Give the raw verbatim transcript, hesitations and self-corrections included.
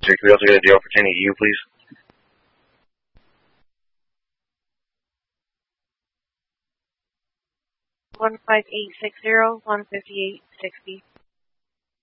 Sir, can we also get a deal pertaining to you, please? One five eight six zero one fifty eight sixty.